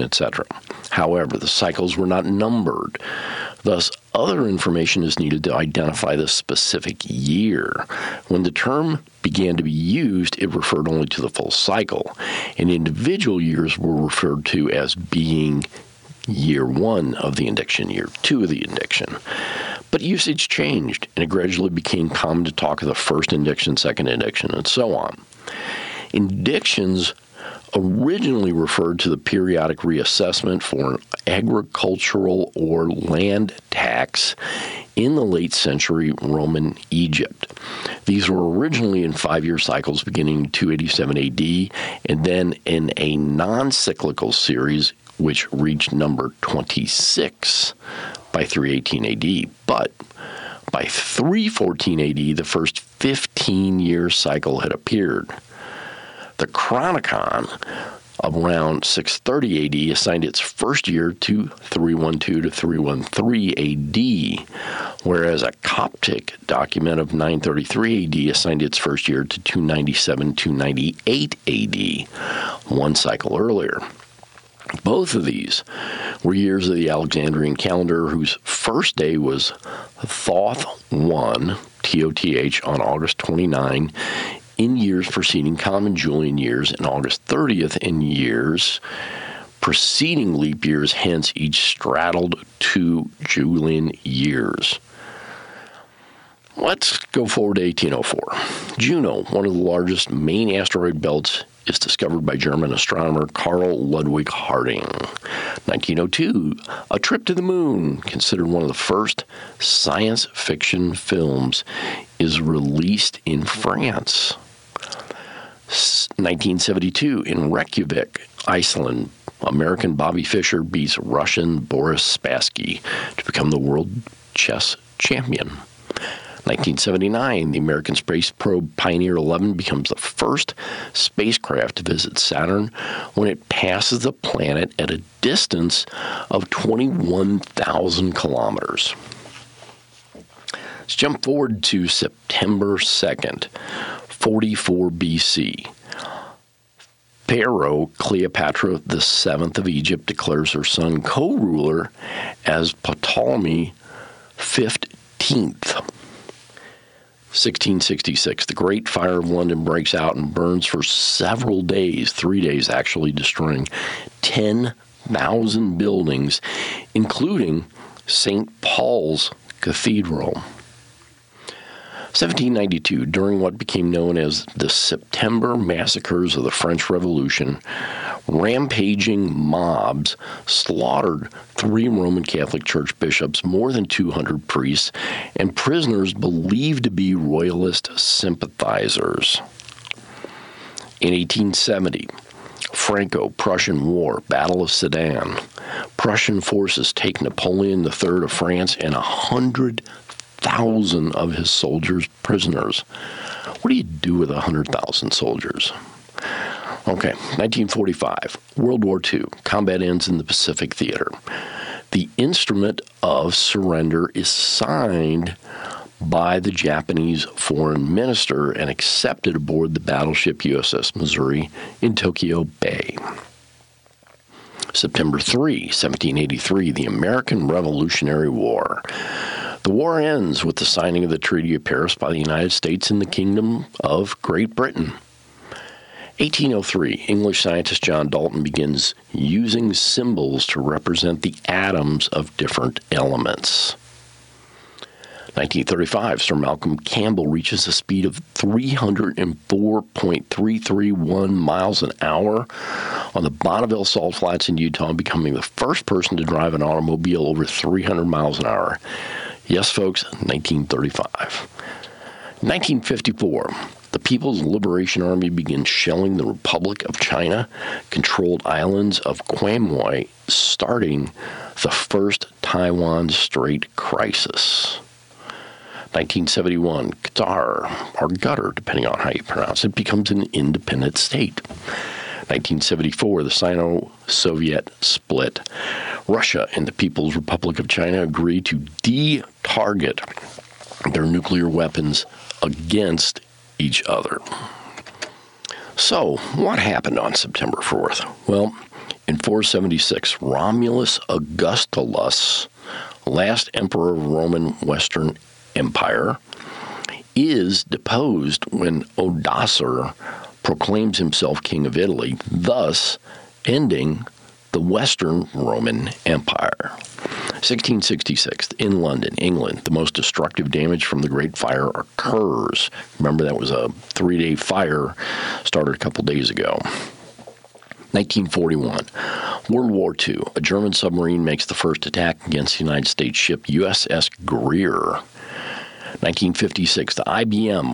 etc. However, the cycles were not numbered. Thus, other information is needed to identify the specific year. When the term began to be used, it referred only to the full cycle, and individual years were referred to as being year 1 of the indiction, year 2 of the indiction. But usage changed, and it gradually became common to talk of the first indiction, second indiction, and so on. Indictions originally referred to the periodic reassessment for an agricultural or land tax in the late century Roman Egypt. These were originally in 5-year cycles beginning in 287 AD and then in a non-cyclical series which reached number 26 by 318 AD. But by 314 AD, the first 15-year cycle had appeared. The Chronicon of around 630 AD assigned its first year to 312 to 313 AD, whereas a Coptic document of 933 AD assigned its first year to 297 298 AD, one cycle earlier. Both of these were years of the Alexandrian calendar, whose first day was Thoth 1, T-O-T-H, on August 29, in years preceding common Julian years, and August 30th in years preceding leap years, hence each straddled 2 Julian years. Let's go forward to 1804. Juno, one of the largest main asteroid belts, is discovered by German astronomer Carl Ludwig Harding. 1902, A Trip to the Moon, considered one of the first science fiction films, is released in France. 1972, in Reykjavik, Iceland, American Bobby Fischer beats Russian Boris Spassky to become the world chess champion. 1979, the American space probe Pioneer 11 becomes the first spacecraft to visit Saturn when it passes the planet at a distance of 21,000 kilometers. Let's jump forward to September 2nd, 44 BC. Pharaoh Cleopatra VII of Egypt declares her son co-ruler as Ptolemy XV. 1666, the Great Fire of London breaks out and burns for several days, 3 days actually, destroying 10,000 buildings, including St. Paul's Cathedral. 1792, during what became known as the September Massacres of the French Revolution, rampaging mobs slaughtered 3 Roman Catholic Church bishops, more than 200 priests, and prisoners believed to be Royalist sympathizers. In 1870, Franco-Prussian War, Battle of Sedan. Prussian forces take Napoleon III of France and 100,000 of his soldiers prisoners. What do you do with 100,000 soldiers? Okay, 1945, World War II. Combat ends in the Pacific Theater. The instrument of surrender is signed by the Japanese foreign minister and accepted aboard the battleship USS Missouri in Tokyo Bay. September 3, 1783, the American Revolutionary War. The war ends with the signing of the Treaty of Paris by the United States and the Kingdom of Great Britain. 1803, English scientist John Dalton begins using symbols to represent the atoms of different elements. 1935, Sir Malcolm Campbell reaches a speed of 304.331 miles an hour on the Bonneville Salt Flats in Utah, becoming the first person to drive an automobile over 300 miles an hour. Yes, folks, 1935. 1954, the People's Liberation Army begins shelling the Republic of China-controlled islands of Quemoy, starting the first Taiwan Strait crisis. 1971, Qatar, or Qatar, depending on how you pronounce it, becomes an independent state. 1974, the Sino-Soviet split. Russia and the People's Republic of China agree to de-target their nuclear weapons against each other. So, what happened on September 4th? Well, In 476, Romulus Augustulus, last emperor of Roman Western Empire, is deposed when Odoacer proclaims himself king of Italy, thus ending the Western Roman Empire. 1666, in London, England, the most destructive damage from the Great Fire occurs. Remember, that was a 3-day fire, started a couple days ago. 1941, World War II. A German submarine makes the first attack against the United States ship USS Greer. 1956, the IBM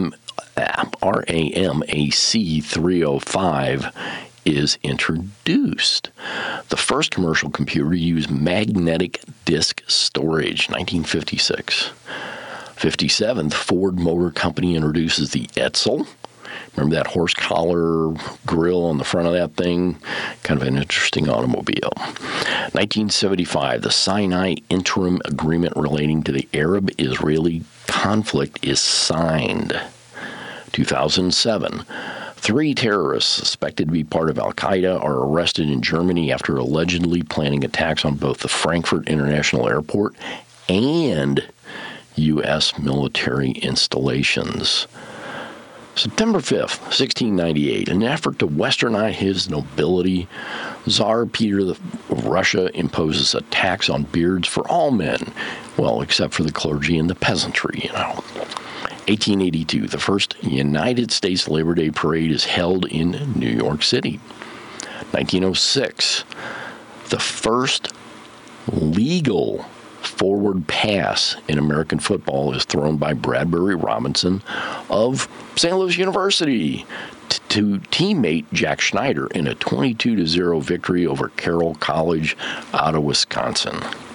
RAMAC 305 is introduced. The first commercial computer used magnetic disk storage, 1956. 57, the Ford Motor Company introduces the Edsel. Remember that horse collar grill on the front of that thing? Kind of an interesting automobile. 1975, the Sinai Interim Agreement relating to the Arab-Israeli conflict is signed. 2007, 3 terrorists suspected to be part of Al-Qaeda are arrested in Germany after allegedly planning attacks on both the Frankfurt International Airport and U.S. military installations. September 5th, 1698, in an effort to westernize his nobility, Tsar Peter of Russia imposes a tax on beards for all men, well, except for the clergy and the peasantry, 1882, the first United States Labor Day Parade is held in New York City. 1906, the first legal forward pass in American football is thrown by Bradbury Robinson of St. Louis University to teammate Jack Schneider in a 22-0 victory over Carroll College out of Wisconsin.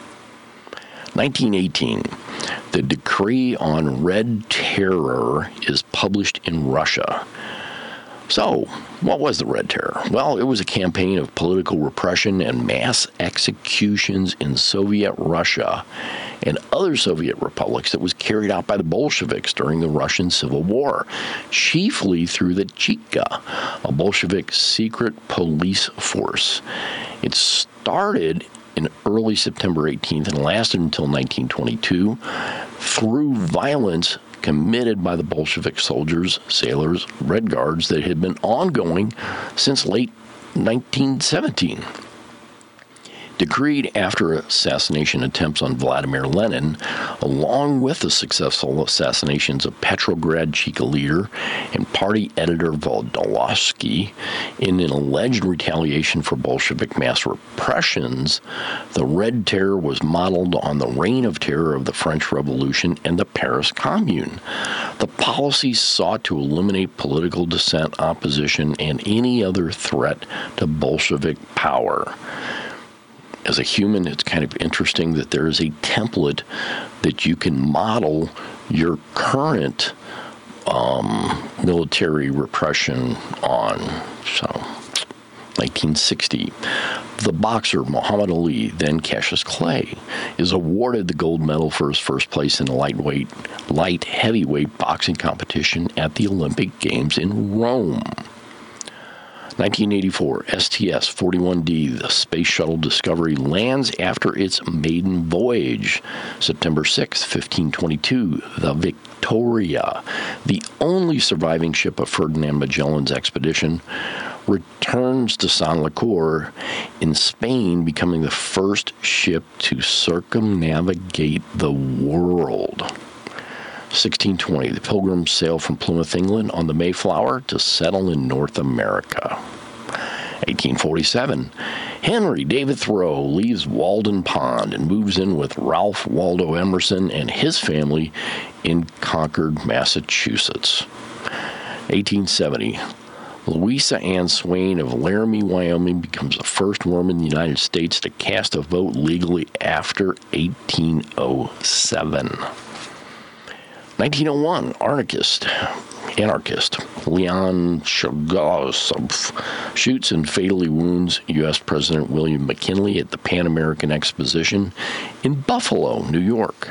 1918, the decree on Red Terror is published in Russia. So, what was the Red Terror? Well, it was a campaign of political repression and mass executions in Soviet Russia and other Soviet republics that was carried out by the Bolsheviks during the Russian Civil War, chiefly through the Cheka, a Bolshevik secret police force. It started in early September 18th and lasted until 1922 through violence committed by the Bolshevik soldiers, sailors, Red Guards that had been ongoing since late 1917. Decreed after assassination attempts on Vladimir Lenin, along with the successful assassinations of Petrograd Cheka leader and party editor Voldolsky, in an alleged retaliation for Bolshevik mass repressions, the Red Terror was modeled on the Reign of Terror of the French Revolution and the Paris Commune. The policies sought to eliminate political dissent, opposition, and any other threat to Bolshevik power. As a human, it's kind of interesting that there is a template that you can model your current military repression on. So, 1960, the boxer Muhammad Ali, then Cassius Clay, is awarded the gold medal for his first place in the light heavyweight boxing competition at the Olympic Games in Rome. 1984, STS-41D, the Space Shuttle Discovery, lands after its maiden voyage. September 6, 1522, the Victoria, the only surviving ship of Ferdinand Magellan's expedition, returns to Sanlúcar in Spain, becoming the first ship to circumnavigate the world. 1620, the Pilgrims sail from Plymouth, England on the Mayflower to settle in North America. 1847, Henry David Thoreau leaves Walden Pond and moves in with Ralph Waldo Emerson and his family in Concord, Massachusetts. 1870, Louisa Ann Swain of Laramie, Wyoming becomes the first woman in the United States to cast a vote legally after 1807. 1901, anarchist Leon Chagos shoots and fatally wounds U.S. President William McKinley at the Pan American Exposition in Buffalo, New York.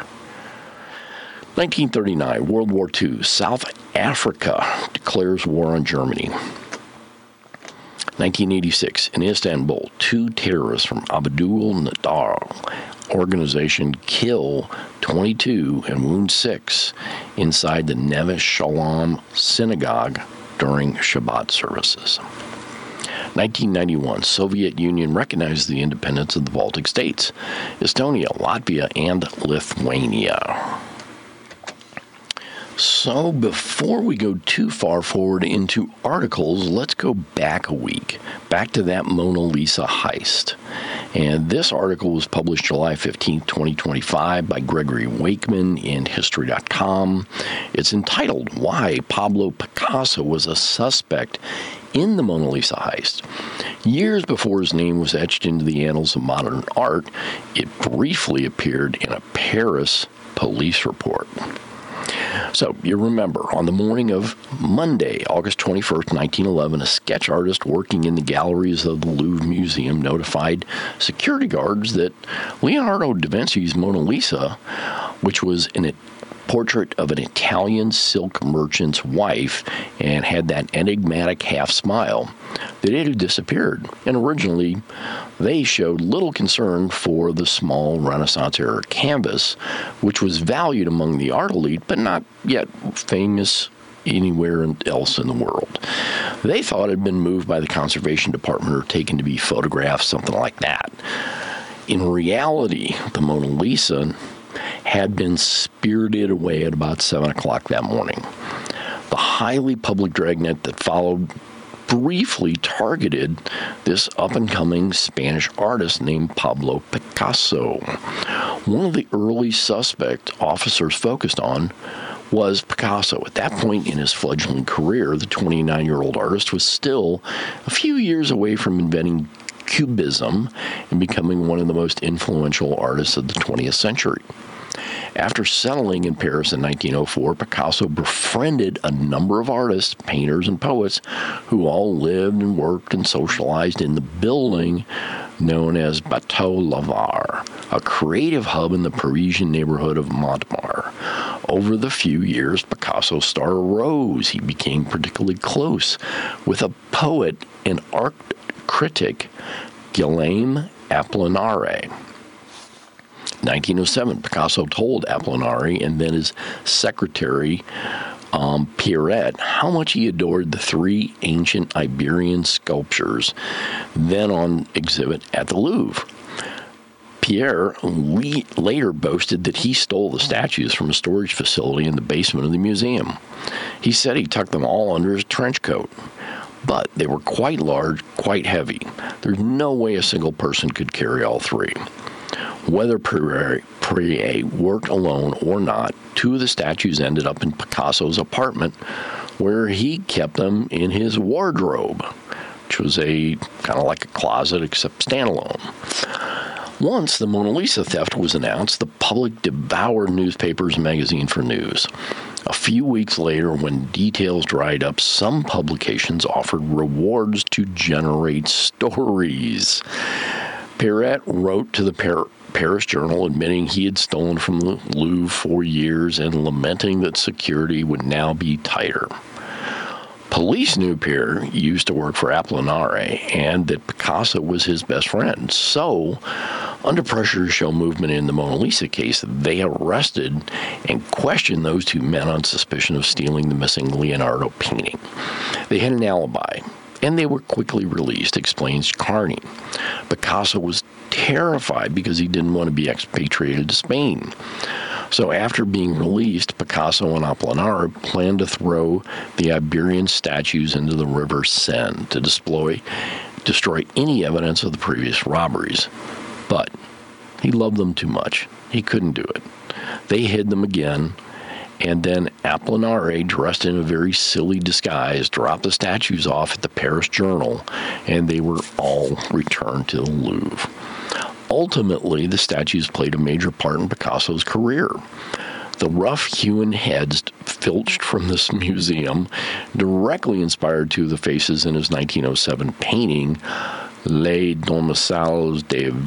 1939, World War II, South Africa declares war on Germany. 1986, in Istanbul, 2 terrorists from Abdul Nadar organization kill 22 and wound 6 inside the Neve Shalom synagogue during Shabbat services. 1991, Soviet Union recognized the independence of the Baltic states, Estonia, Latvia, and Lithuania. So before we go too far forward into articles, let's go back a week, back to that Mona Lisa heist. And this article was published July 15, 2025 by Gregory Wakeman in History.com. It's entitled, Why Pablo Picasso Was a Suspect in the Mona Lisa Heist. Years before his name was etched into the annals of modern art, it briefly appeared in a Paris police report. So, you remember, on the morning of Monday, August 21st, 1911, a sketch artist working in the galleries of the Louvre Museum notified security guards that Leonardo da Vinci's Mona Lisa, which was a portrait of an Italian silk merchant's wife and had that enigmatic half smile, that it had disappeared. And originally, they showed little concern for the small Renaissance-era canvas, which was valued among the art elite, but not yet famous anywhere else in the world. They thought it had been moved by the conservation department or taken to be photographed, something like that. In reality, the Mona Lisa had been spirited away at about 7 o'clock that morning. The highly public dragnet that followed briefly targeted this up-and-coming Spanish artist named Pablo Picasso. One of the early suspect officers focused on was Picasso. At that point in his fledgling career, the 29-year-old artist was still a few years away from inventing Cubism and becoming one of the most influential artists of the 20th century. After settling in Paris in 1904, Picasso befriended a number of artists, painters, and poets who all lived and worked and socialized in the building known as Bateau Lavar, a creative hub in the Parisian neighborhood of Montmartre. Over the few years Picasso's star rose. He became particularly close with a poet and art critic, Guillaume Apollinaire. 1907, Picasso told Apollinaire and then his secretary, Pierret, how much he adored the 3 ancient Iberian sculptures then on exhibit at the Louvre. Pierre later boasted that he stole the statues from a storage facility in the basement of the museum. He said he tucked them all under his trench coat. But they were quite large, quite heavy. There's no way a single person could carry all 3. Whether Pierret worked alone or not, 2 of the statues ended up in Picasso's apartment, where he kept them in his wardrobe, which was a kind of like a closet except standalone. Once the Mona Lisa theft was announced, the public devoured newspapers and magazines for news. A few weeks later, when details dried up, some publications offered rewards to generate stories. Pierret wrote to the Paris Journal admitting he had stolen from the Louvre for years and lamenting that security would now be tighter. Police knew Pierre used to work for Apollinaire and that Picasso was his best friend. So, under pressure to show movement in the Mona Lisa case, they arrested and questioned those 2 men on suspicion of stealing the missing Leonardo painting. They had an alibi, and they were quickly released, explains Carney. Picasso was terrified because he didn't want to be expatriated to Spain. So after being released, Picasso and Apollinaire planned to throw the Iberian statues into the river Seine to destroy any evidence of the previous robberies. But he loved them too much. He couldn't do it. They hid them again, and then Apollinaire, dressed in a very silly disguise, dropped the statues off at the Paris Journal, and they were all returned to the Louvre. Ultimately, the statues played a major part in Picasso's career. The rough-hewn heads filched from this museum directly inspired 2 of the faces in his 1907 painting, Les Demoiselles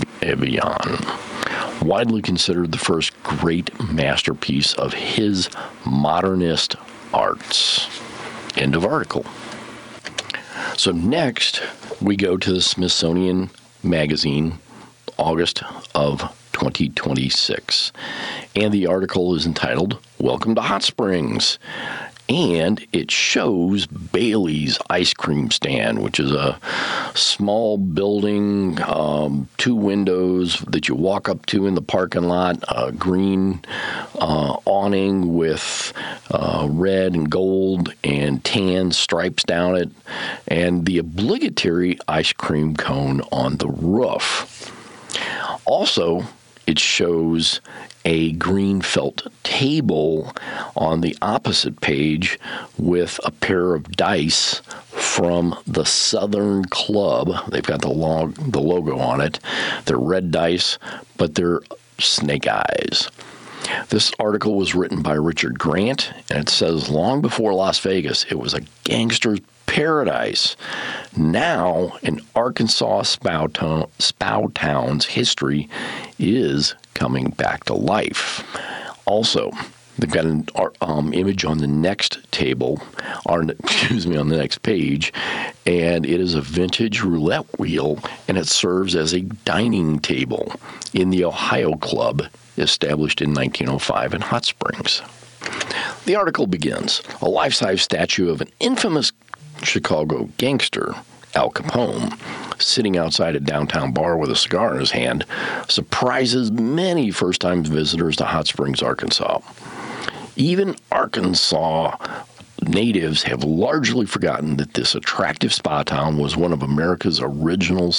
d'Evian, widely considered the first great masterpiece of his modernist arts. End of article. So next, we go to the Smithsonian Magazine, August of 2026. And the article is entitled, Welcome to Hot Springs. And it shows Bailey's Ice Cream Stand, which is a small building, 2 windows that you walk up to in the parking lot, a green awning with red and gold and tan stripes down it, and the obligatory ice cream cone on the roof. Also, it shows a green felt table on the opposite page with a pair of dice from the Southern Club. They've got the logo on it. They're red dice, but they're snake eyes. This article was written by Richard Grant, and it says, long before Las Vegas, it was a gangster's paradise. Now, an Arkansas Spow town's history is coming back to life. Also, they've got an image on the next table, on the next page, and it is a vintage roulette wheel, and it serves as a dining table in the Ohio Club, established in 1905 in Hot Springs. The article begins, a life-size statue of an infamous Chicago gangster, Al Capone, sitting outside a downtown bar with a cigar in his hand, surprises many first-time visitors to Hot Springs, Arkansas. Even Arkansas natives have largely forgotten that this attractive spa town was America's original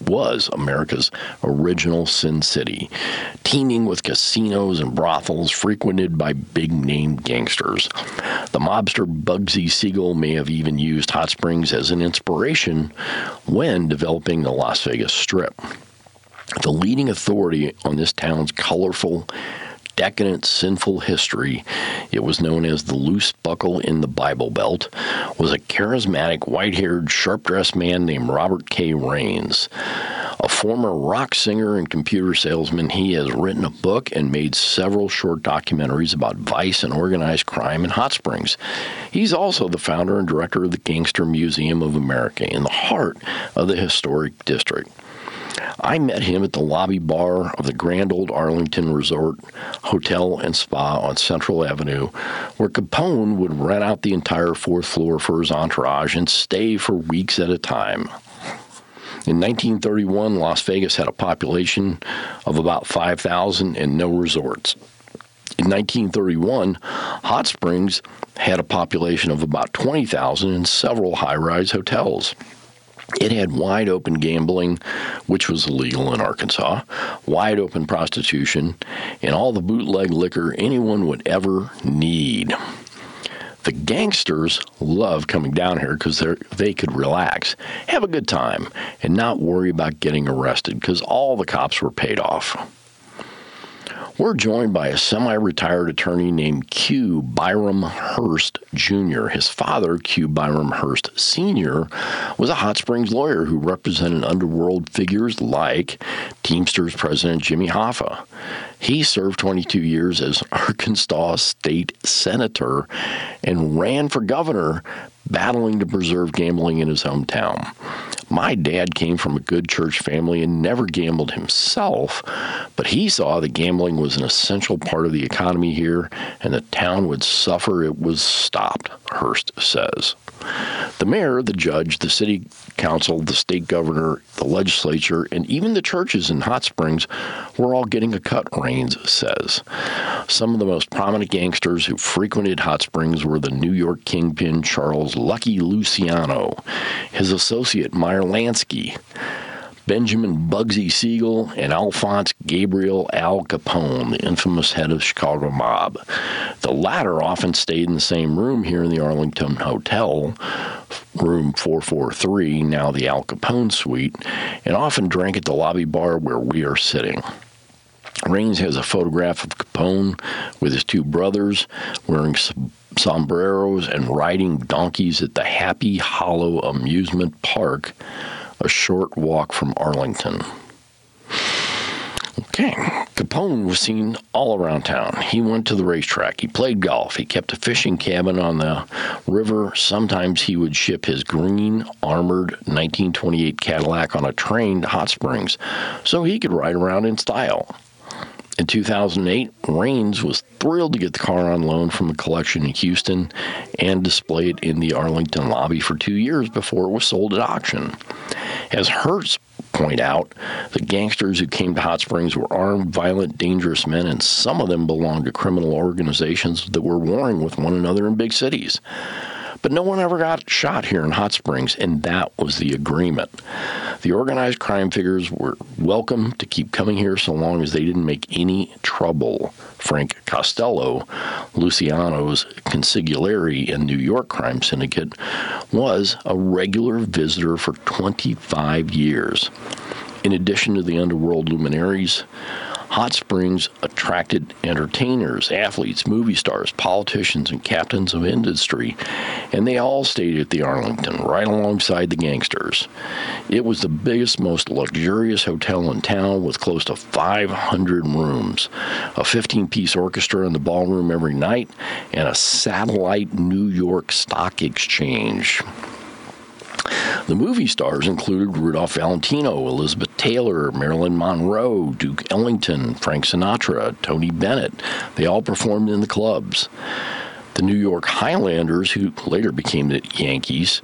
Sin City, teeming with casinos and brothels frequented by big-name gangsters. The mobster Bugsy Siegel may have even used Hot Springs as an inspiration when developing the Las Vegas Strip. The leading authority on this town's colorful, decadent, sinful history, it was known as the Loose Buckle in the Bible Belt, was a charismatic, white-haired, sharp-dressed man named Robert K. Raines. A former rock singer and computer salesman, he has written a book and made several short documentaries about vice and organized crime in Hot Springs. He's also the founder and director of the Gangster Museum of America in the heart of the historic district. I met him at the lobby bar of the Grand Old Arlington Resort Hotel and Spa on Central Avenue, where Capone would rent out the entire 4th floor for his entourage and stay for weeks at a time. In 1931, Las Vegas had a population of about 5,000 and no resorts. In 1931, Hot Springs had a population of about 20,000 and several high-rise hotels. It had wide-open gambling, which was illegal in Arkansas, wide-open prostitution, and all the bootleg liquor anyone would ever need. The gangsters loved coming down here because they could relax, have a good time, and not worry about getting arrested because all the cops were paid off. We're joined by a semi-retired attorney named Q. Byram Hurst, Jr. His father, Q. Byram Hurst, Sr., was a Hot Springs lawyer who represented underworld figures like Teamsters President Jimmy Hoffa. He served 22 years as Arkansas State Senator and ran for governor, battling to preserve gambling in his hometown. My dad came from a good church family and never gambled himself, but he saw that gambling was an essential part of the economy here, and the town would suffer if it was stopped, Hurst says. The mayor, the judge, the city council, the state governor, the legislature, and even the churches in Hot Springs were all getting a cut, Raines says. Some of the most prominent gangsters who frequented Hot Springs were the New York kingpin Charles Lucky Luciano, his associate Meyer Lansky, Benjamin Bugsy Siegel, and Alphonse Gabriel Al Capone, the infamous head of the Chicago mob. The latter often stayed in the same room here in the Arlington Hotel, room 443, now the Al Capone suite, and often drank at the lobby bar where we are sitting. Raines has a photograph of Capone with his 2 brothers wearing sombreros and riding donkeys at the Happy Hollow Amusement Park, a short walk from Arlington. Okay, Capone was seen all around town. He went to the racetrack. He played golf. He kept a fishing cabin on the river. Sometimes he would ship his green, armored 1928 Cadillac on a train to Hot Springs so he could ride around in style. In 2008, Raines was thrilled to get the car on loan from a collection in Houston and display it in the Arlington lobby for 2 years before it was sold at auction. As Hertz point out, the gangsters who came to Hot Springs were armed, violent, dangerous men, and some of them belonged to criminal organizations that were warring with one another in big cities. But no one ever got shot here in Hot Springs, and that was the agreement. The organized crime figures were welcome to keep coming here so long as they didn't make any trouble. Frank Costello, Luciano's consigliere in New York crime syndicate, was a regular visitor for 25 years. In addition to the underworld luminaries, Hot Springs attracted entertainers, athletes, movie stars, politicians, and captains of industry, and they all stayed at the Arlington, right alongside the gangsters. It was the biggest, most luxurious hotel in town with close to 500 rooms, a 15-piece orchestra in the ballroom every night, and a satellite New York Stock Exchange. The movie stars included Rudolph Valentino, Elizabeth Taylor, Marilyn Monroe, Duke Ellington, Frank Sinatra, Tony Bennett. They all performed in the clubs. The New York Highlanders, who later became the Yankees,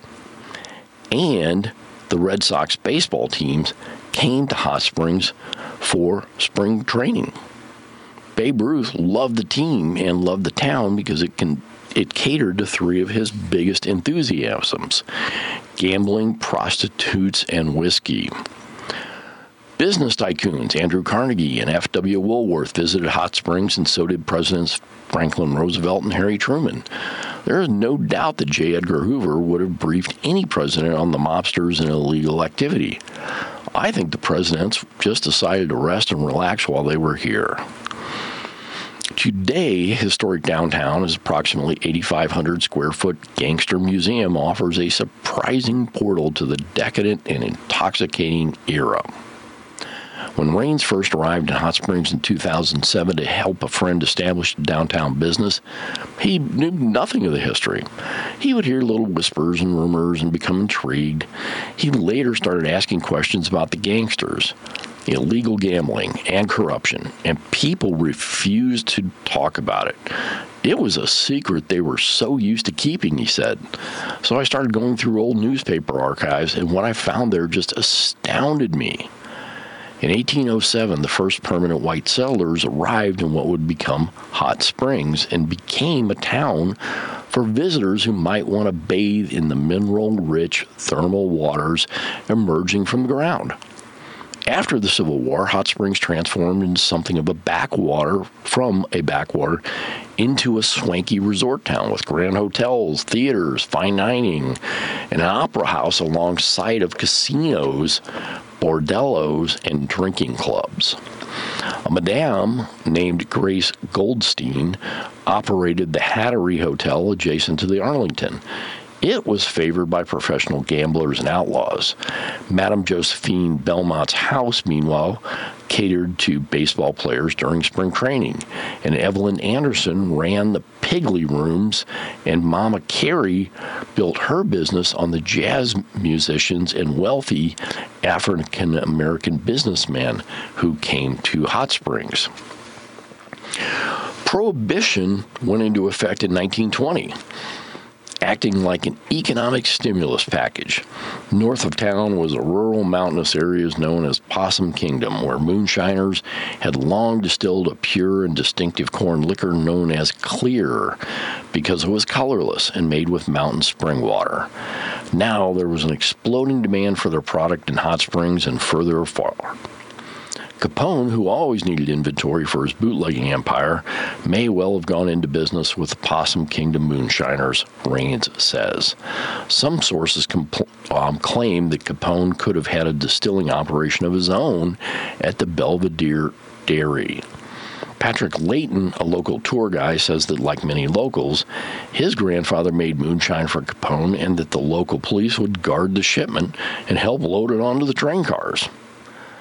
and the Red Sox baseball teams came to Hot Springs for spring training. Babe Ruth loved the team and loved the town because it catered to three of his biggest enthusiasms: gambling, prostitutes, and whiskey. Business tycoons Andrew Carnegie and F.W. Woolworth visited Hot Springs, and so did Presidents Franklin Roosevelt and Harry Truman. There is no doubt that J. Edgar Hoover would have briefed any president on the mobsters and illegal activity. I think the presidents just decided to rest and relax while they were here. Today, historic downtown is approximately 8,500 square foot gangster museum offers a surprising portal to the decadent and intoxicating era. When Raines first arrived in Hot Springs in 2007 to help a friend establish a downtown business, he knew nothing of the history. He would hear little whispers and rumors and become intrigued. He later started asking questions about the gangsters, illegal gambling, and corruption, and people refused to talk about it. It was a secret they were so used to keeping, he said. So I started going through old newspaper archives, and what I found there just astounded me. In 1807, the first permanent white settlers arrived in what would become Hot Springs and became a town for visitors who might want to bathe in the mineral-rich thermal waters emerging from the ground. After the Civil War, Hot Springs transformed into something of a backwater, into a swanky resort town with grand hotels, theaters, fine dining, and an opera house alongside of casinos, bordellos, and drinking clubs. A madame named Grace Goldstein operated the Hattery Hotel adjacent to the Arlington. It was favored by professional gamblers and outlaws. Madame Josephine Belmont's house, meanwhile, catered to baseball players during spring training. And Evelyn Anderson ran the Piggly Rooms, and Mama Carey built her business on the jazz musicians and wealthy African-American businessmen who came to Hot Springs. Prohibition went into effect in 1920. Acting like an economic stimulus package. North of town was a rural mountainous area known as Possum Kingdom, where moonshiners had long distilled a pure and distinctive corn liquor known as Clear, because it was colorless and made with mountain spring water. Now there was an exploding demand for their product in Hot Springs and further afar. Capone, who always needed inventory for his bootlegging empire, may well have gone into business with the Possum Kingdom moonshiners, Raines says. Some sources claim that Capone could have had a distilling operation of his own at the Belvedere Dairy. Patrick Layton, a local tour guy, says that, like many locals, his grandfather made moonshine for Capone and that the local police would guard the shipment and help load it onto the train cars.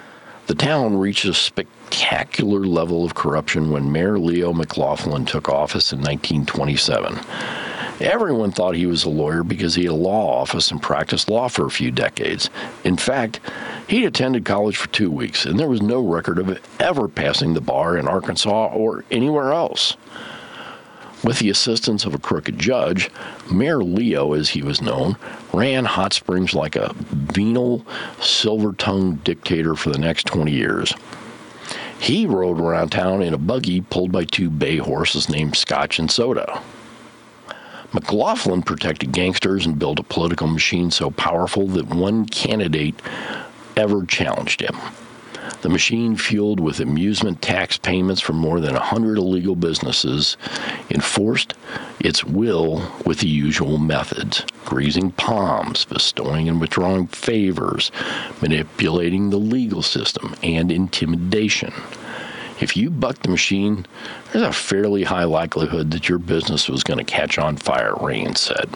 The town reached a spectacular level of corruption when Mayor Leo McLaughlin took office in 1927. Everyone thought he was a lawyer because he had a law office and practiced law for a few decades. In fact, he'd attended college for 2 weeks, and there was no record of ever passing the bar in Arkansas or anywhere else. With the assistance of a crooked judge, Mayor Leo, as he was known, ran Hot Springs like a venal, silver-tongued dictator for the next 20 years. He rode around town in a buggy pulled by 2 bay horses named Scotch and Soda. McLaughlin protected gangsters and built a political machine so powerful that one candidate ever challenged him. The machine, fueled with amusement tax payments from more than 100 illegal businesses, enforced its will with the usual methods: greasing palms, bestowing and withdrawing favors, manipulating the legal system, and intimidation. If you bucked the machine, there's a fairly high likelihood that your business was going to catch on fire, Raines said.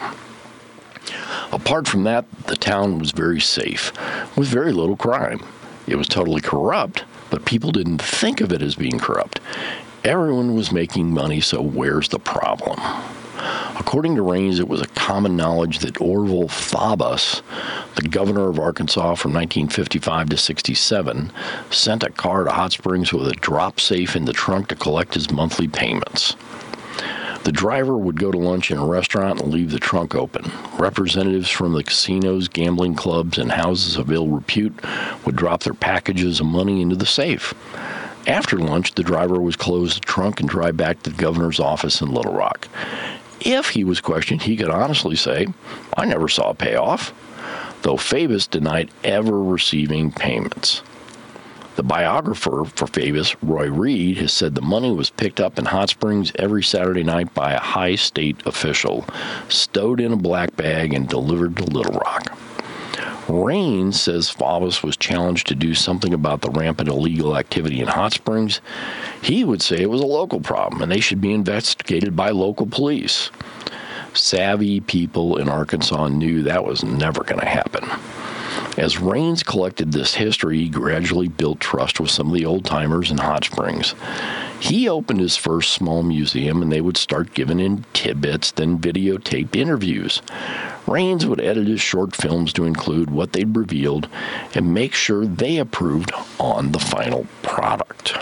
Apart from that, the town was very safe, with very little crime. It was totally corrupt, but people didn't think of it as being corrupt. Everyone was making money, so where's the problem? According to Raines, it was a common knowledge that Orville Faubus, the governor of Arkansas from 1955 to 67, sent a car to Hot Springs with a drop safe in the trunk to collect his monthly payments. The driver would go to lunch in a restaurant and leave the trunk open. Representatives from the casinos, gambling clubs, and houses of ill repute would drop their packages of money into the safe. After lunch, the driver would close the trunk and drive back to the governor's office in Little Rock. If he was questioned, he could honestly say, "I never saw a payoff," though Faubus denied ever receiving payments. The biographer for Faubus, Roy Reed, has said the money was picked up in Hot Springs every Saturday night by a high state official, stowed in a black bag, and delivered to Little Rock. Raines says Faubus was challenged to do something about the rampant illegal activity in Hot Springs. He would say it was a local problem and they should be investigated by local police. Savvy people in Arkansas knew that was never going to happen. As Raines collected this history, he gradually built trust with some of the old-timers in Hot Springs. He opened his first small museum, and they would start giving in tidbits, then videotape interviews. Raines would edit his short films to include what they'd revealed and make sure they approved on the final product.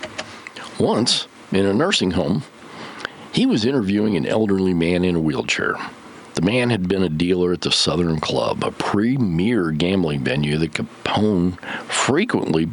Once, in a nursing home, he was interviewing an elderly man in a wheelchair. The man had been a dealer at the Southern Club, a premier gambling venue that Capone frequently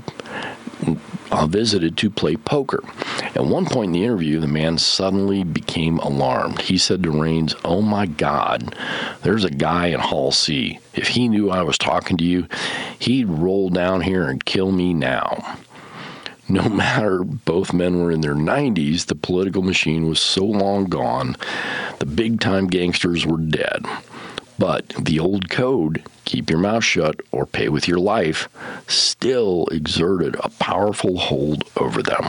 visited to play poker. At one point in the interview, the man suddenly became alarmed. He said to Raines, "Oh my God, there's a guy in Hall C. If he knew I was talking to you, he'd roll down here and kill me now." No matter both men were in their 90s, the political machine was so long gone, the big-time gangsters were dead. But the old code, keep your mouth shut or pay with your life, still exerted a powerful hold over them.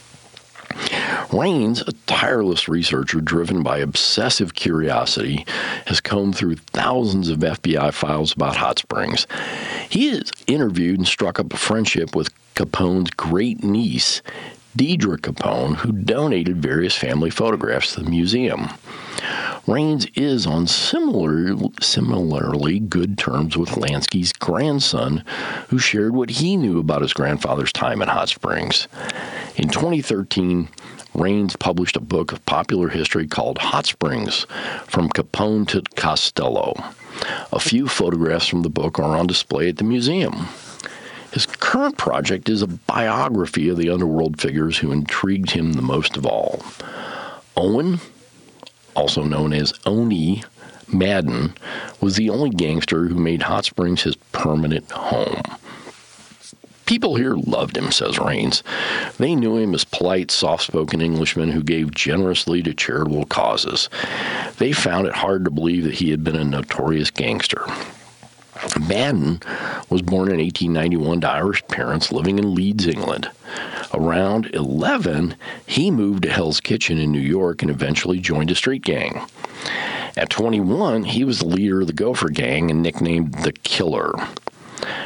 Raines, a tireless researcher driven by obsessive curiosity, has combed through thousands of FBI files about Hot Springs. He has interviewed and struck up a friendship with Capone's great-niece, Deidre Capone, who donated various family photographs to the museum. Raines is on similarly good terms with Lansky's grandson, who shared what he knew about his grandfather's time in Hot Springs. In 2013, Raines published a book of popular history called Hot Springs, From Capone to Costello. A few photographs from the book are on display at the museum. His current project is a biography of the underworld figures who intrigued him the most of all. Owen, also known as Oni Madden, was the only gangster who made Hot Springs his permanent home. People here loved him, says Raines. They knew him as polite, soft-spoken Englishman who gave generously to charitable causes. They found it hard to believe that he had been a notorious gangster. Madden was born in 1891 to Irish parents living in Leeds, England. Around 11, he moved to Hell's Kitchen in New York and eventually joined a street gang. At 21, he was the leader of the Gopher Gang and nicknamed the Killer.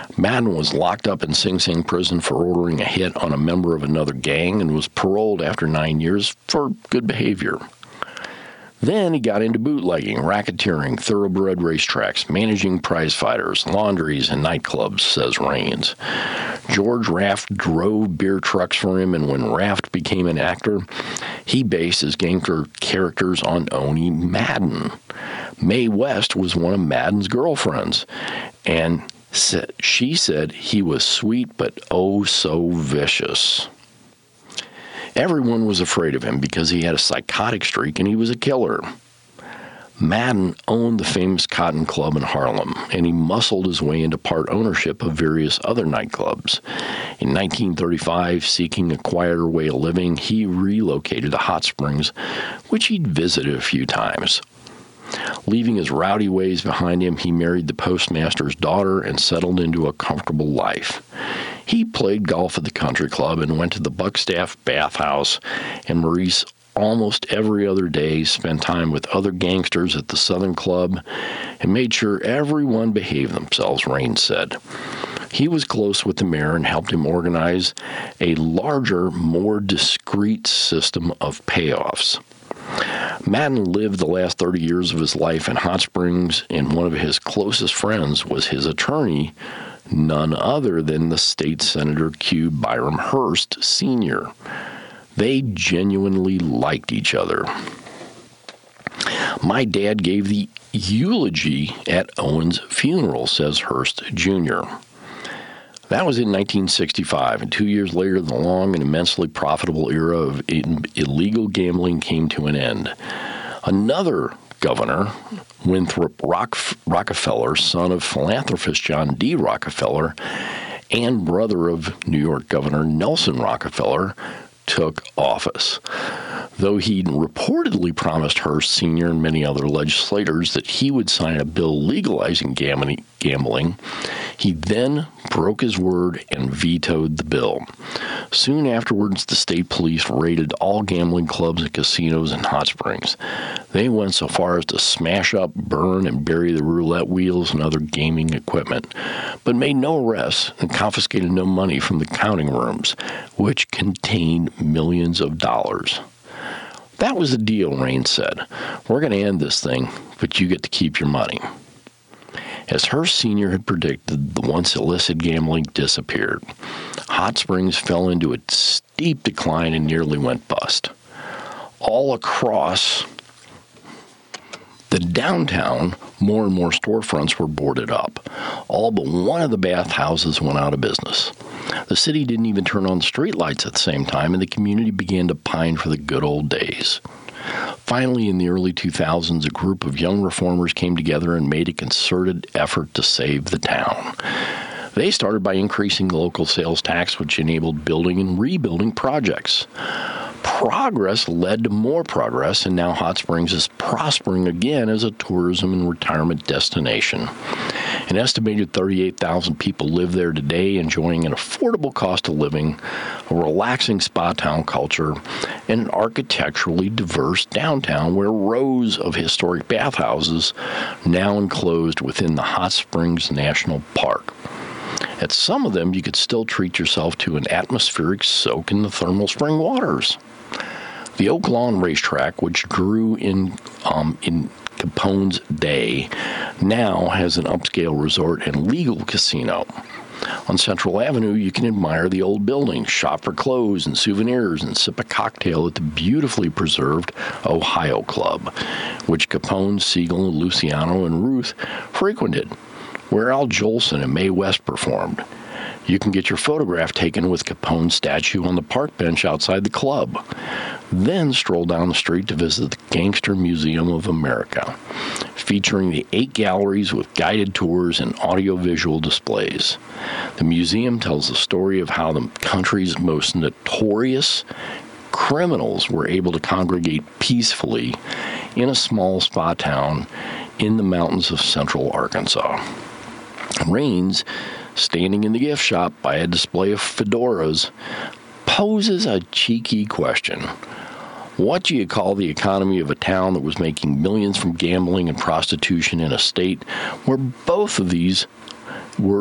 Madden was locked up in Sing Sing prison for ordering a hit on a member of another gang and was paroled after 9 years for good behavior. Then he got into bootlegging, racketeering, thoroughbred racetracks, managing prize fighters, laundries, and nightclubs, says Raines. George Raft drove beer trucks for him, and when Raft became an actor, he based his gangster characters on Oni Madden. Mae West was one of Madden's girlfriends, and she said he was sweet but oh so vicious. Everyone was afraid of him because he had a psychotic streak and he was a killer. Madden owned the famous Cotton Club in Harlem, and he muscled his way into part ownership of various other nightclubs. In 1935, seeking a quieter way of living, he relocated to Hot Springs, which he'd visited a few times. Leaving his rowdy ways behind him, he married the postmaster's daughter and settled into a comfortable life. He played golf at the country club and went to the Buckstaff bathhouse, and Maurice almost every other day spent time with other gangsters at the Southern Club and made sure everyone behaved themselves, Raines said. He was close with the mayor and helped him organize a larger, more discreet system of payoffs. Madden lived the last 30 years of his life in Hot Springs, and one of his closest friends was his attorney, none other than the state senator Q. Byram Hearst, Sr. They genuinely liked each other. My dad gave the eulogy at Owen's funeral, says Hearst, Jr. That was in 1965, and 2 years later, the long and immensely profitable era of illegal gambling came to an end. Another governor, Winthrop Rockefeller, son of philanthropist John D. Rockefeller, and brother of New York Governor Nelson Rockefeller, took office. Though he'd reportedly promised Hearst Sr. and many other legislators that he would sign a bill legalizing gambling, he then broke his word and vetoed the bill. Soon afterwards, the state police raided all gambling clubs and casinos in Hot Springs. They went so far as to smash up, burn, and bury the roulette wheels and other gaming equipment, but made no arrests and confiscated no money from the counting rooms, which contained millions of dollars. That was the deal, Raines said. We're going to end this thing, but you get to keep your money. As Hearst Sr. had predicted, the once illicit gambling disappeared. Hot Springs fell into a steep decline and nearly went bust. All across the downtown, more and more storefronts were boarded up. All but one of the bathhouses went out of business. The city didn't even turn on streetlights at the same time, and the community began to pine for the good old days. Finally, in the early 2000s, a group of young reformers came together and made a concerted effort to save the town. They started by increasing the local sales tax, which enabled building and rebuilding projects. Progress led to more progress, and now Hot Springs is prospering again as a tourism and retirement destination. An estimated 38,000 people live there today, enjoying an affordable cost of living, a relaxing spa town culture, and an architecturally diverse downtown where rows of historic bathhouses now enclosed within the Hot Springs National Park. At some of them, you could still treat yourself to an atmospheric soak in the thermal spring waters. The Oak Lawn Racetrack, which grew in Capone's day, now has an upscale resort and legal casino. On Central Avenue, you can admire the old building, shop for clothes and souvenirs, and sip a cocktail at the beautifully preserved Ohio Club, which Capone, Siegel, Luciano, and Ruth frequented, where Al Jolson and Mae West performed. You can get your photograph taken with Capone's statue on the park bench outside the club. Then stroll down the street to visit the Gangster Museum of America, featuring the 8 galleries with guided tours and audiovisual displays. The museum tells the story of how the country's most notorious criminals were able to congregate peacefully in a small spa town in the mountains of central Arkansas. Raines, standing in the gift shop by a display of fedoras, poses a cheeky question. What do you call the economy of a town that was making millions from gambling and prostitution in a state where both of these were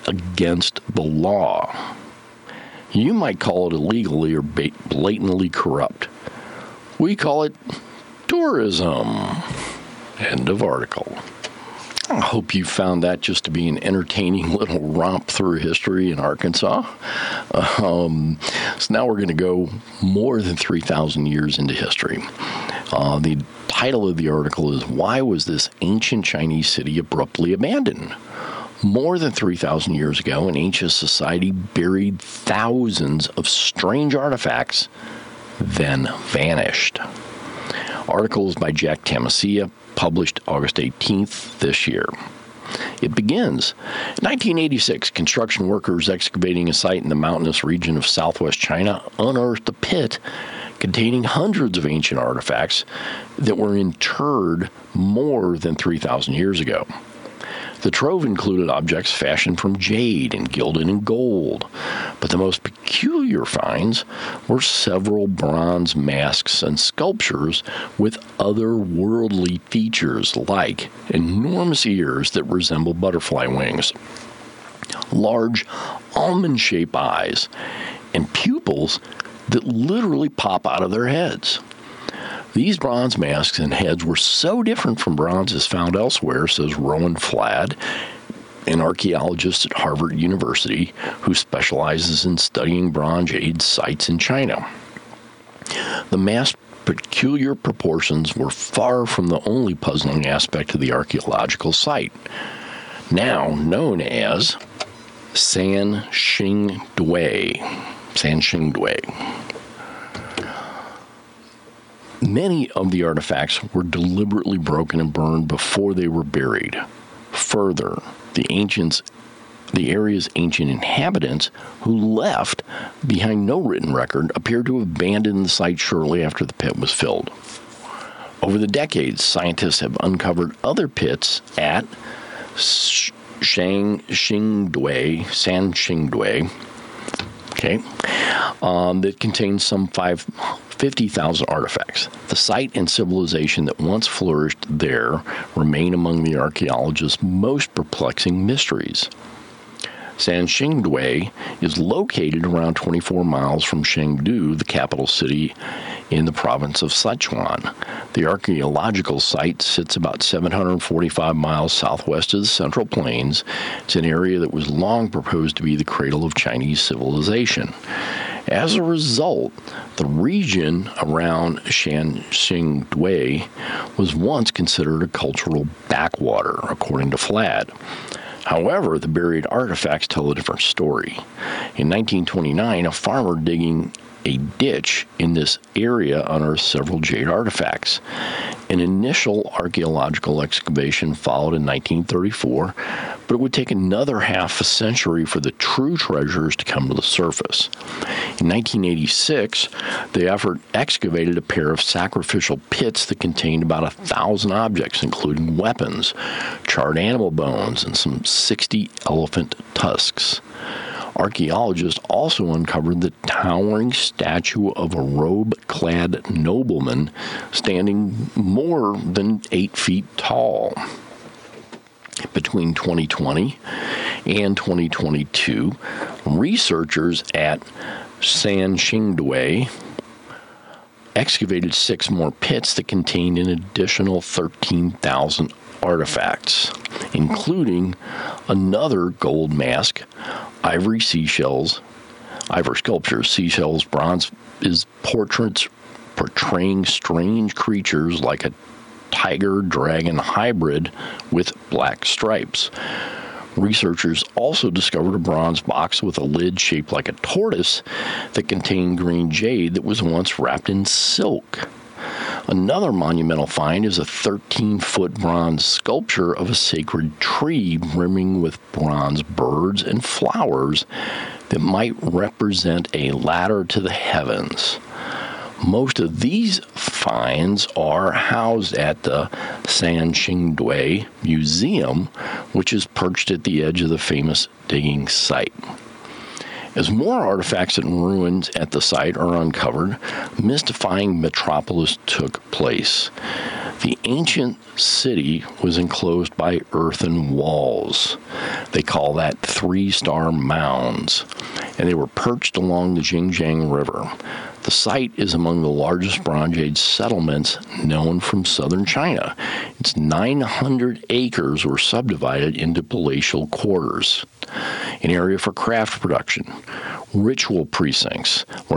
against the law. You might call it illegally or blatantly corrupt. We call it tourism. End of article. I hope you found that just to be an entertaining little romp through history in Arkansas. So now we're going to go more than 3,000 years into history. The title of the article is, Why Was This Ancient Chinese City Abruptly Abandoned? More than 3,000 years ago, an ancient society buried thousands of strange artifacts, then vanished. Article is by Jack Tamasia, published August 18th this year. It begins. In 1986, construction workers excavating a site in the mountainous region of southwest China unearthed a pit containing hundreds of ancient artifacts that were interred more than 3,000 years ago. The trove included objects fashioned from jade and gilded in gold, but the most peculiar finds were several bronze masks and sculptures with otherworldly features like enormous ears that resemble butterfly wings, large almond-shaped eyes, and pupils that literally pop out of their heads. These bronze masks and heads were so different from bronzes found elsewhere, says Rowan Flad, an archaeologist at Harvard University who specializes in studying Bronze Age sites in China. The masked peculiar proportions were far from the only puzzling aspect of the archaeological site, now known as Sanxingdui. Many of the artifacts were deliberately broken and burned before they were buried. Further, the area's ancient inhabitants who left behind no written record appear to have abandoned the site shortly after the pit was filled. Over the decades, scientists have uncovered other pits at Sanxingdui, that contains some 50,000 artifacts. The site and civilization that once flourished there remain among the archaeologists' most perplexing mysteries. Sanxingdui is located around 24 miles from Chengdu, the capital city in the province of Sichuan. The archaeological site sits about 745 miles southwest of the Central Plains. It's an area that was long proposed to be the cradle of Chinese civilization. As a result, the region around Sanxingdui was once considered a cultural backwater, according to Flad. However, the buried artifacts tell a different story. In 1929, a farmer digging a ditch in this area unearthed several jade artifacts. An initial archaeological excavation followed in 1934, but it would take another half a century for the true treasures to come to the surface. In 1986, the effort excavated a pair of sacrificial pits that contained about 1,000 objects, including weapons, charred animal bones, and some 60 elephant tusks. Archaeologists also uncovered the towering statue of a robe-clad nobleman standing more than 8 feet tall. Between 2020 and 2022, researchers at Sanxingdui excavated 6 more pits that contained an additional 13,000 artifacts, including another gold mask, ivory sculptures, seashells, bronze portraits portraying strange creatures like a tiger-dragon hybrid with black stripes. Researchers also discovered a bronze box with a lid shaped like a tortoise that contained green jade that was once wrapped in silk. Another monumental find is a 13-foot bronze sculpture of a sacred tree brimming with bronze birds and flowers that might represent a ladder to the heavens. Most of these finds are housed at the Sanxingdui Museum, which is perched at the edge of the famous digging site. As more artifacts and ruins at the site are uncovered, mystifying metropolis took place. The ancient city was enclosed by earthen walls. They call that three-star mounds, and they were perched along the Xinjiang River. The site is among the largest Bronze Age settlements known from southern China. Its 900 acres were subdivided into palatial quarters, an area for craft production, ritual precincts, where